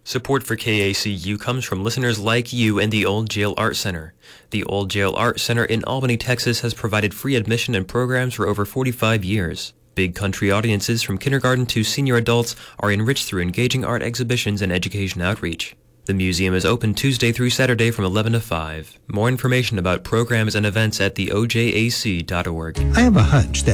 Support for KACU comes from listeners like you and the Old Jail Art Center. The Old Jail Art Center in Albany, Texas has provided free admission and programs for over 45 years. Big country audiences from kindergarten to senior adults are enriched through engaging art exhibitions and education outreach. The museum is open Tuesday through Saturday from 11 to 5. More information about programs and events at theojac.org. I have a hunch that